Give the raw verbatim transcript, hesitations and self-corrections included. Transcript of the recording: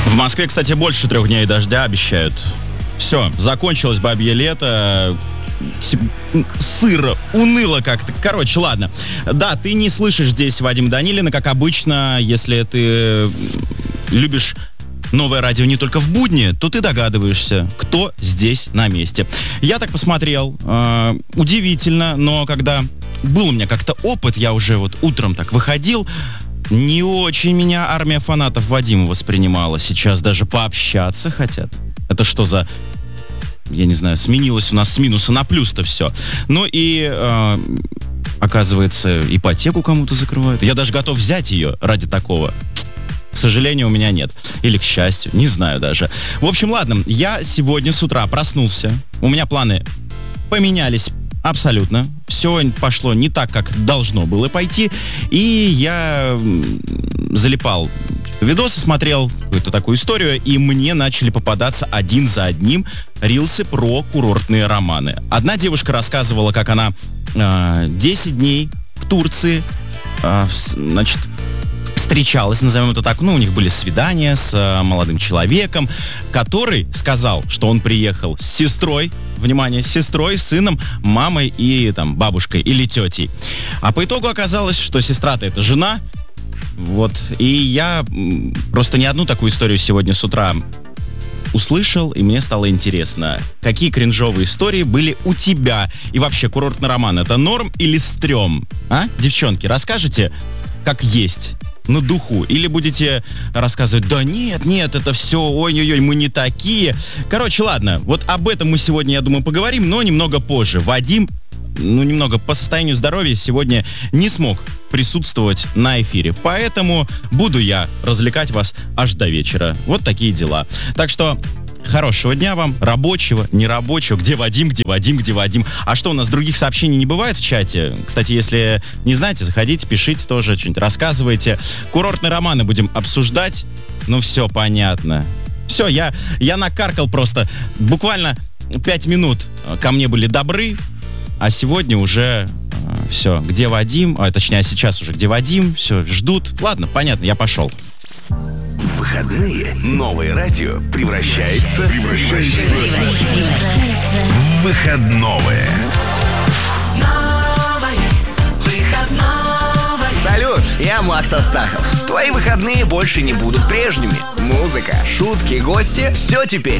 В Москве, кстати, больше трех дней дождя обещают. Все, закончилось бабье лето. Сыро, уныло как-то. Короче, ладно. Да, ты не слышишь здесь Вадима Данилина, как обычно. Если ты любишь новое радио не только в будни, то ты догадываешься, кто здесь на месте. Я так посмотрел. Э, удивительно, но когда был у меня как-то опыт, я уже вот утром так выходил, не очень меня армия фанатов Вадима воспринимала. Сейчас даже пообщаться хотят. Это что за... Я не знаю, сменилось у нас с минуса на плюс-то все. Ну и, э, оказывается, ипотеку кому-то закрывают. Я даже готов взять ее ради такого. К сожалению, у меня нет. Или к счастью, не знаю даже. В общем, ладно, я сегодня с утра проснулся. У меня планы поменялись абсолютно. Все пошло не так, как должно было пойти. И я залипал видосы, смотрел какую-то такую историю, и мне начали попадаться один за одним рилсы про курортные романы. Одна девушка рассказывала, как она э, десять дней в Турции, э, значит, встречалась, назовем это так, ну, у них были свидания с э, молодым человеком, который сказал, что он приехал с сестрой, внимание, с сестрой, сыном, мамой и там бабушкой или тетей. А по итогу оказалось, что сестра-то это жена. Вот, и я просто не одну такую историю сегодня с утра услышал, и мне стало интересно, какие кринжовые истории были у тебя. И вообще, курортный роман — это норм или стрём? А, девчонки, расскажете, как есть, на духу? Или будете рассказывать: да нет, нет, это все, ой-ой-ой, мы не такие. Короче, ладно, вот об этом мы сегодня, я думаю, поговорим, но немного позже. Вадим, ну, немного по состоянию здоровья сегодня не смог присутствовать на эфире. Поэтому буду я развлекать вас аж до вечера. Вот такие дела. Так что хорошего дня вам, рабочего, нерабочего. Где Вадим, где Вадим, где Вадим. А что, у нас других сообщений не бывает в чате? Кстати, если не знаете, заходите, пишите тоже, что-нибудь рассказывайте. Курортные романы будем обсуждать. Ну, все понятно. Все, я, я накаркал просто. Буквально пять минут ко мне были добры, а сегодня уже... Все, где Вадим, а точнее сейчас уже где Вадим, все, ждут. Ладно, понятно, я пошел. В выходные новое радио превращается, превращается в выходное. Салют, я Макс Астахов. Твои выходные больше не будут прежними. Музыка, шутки, гости — все теперь